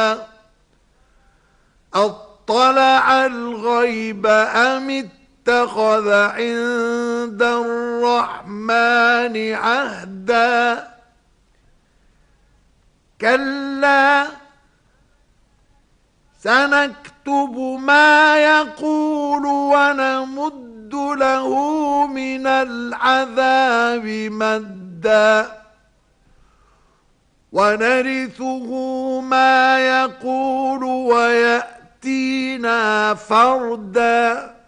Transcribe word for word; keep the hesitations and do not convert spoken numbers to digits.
أطلع الغيب أم اتخذ عند الرحمن عهدا كلا سنكتب ما يقول ونمد له من العذاب مدا ونرثه ما يقول ويأتينا فردا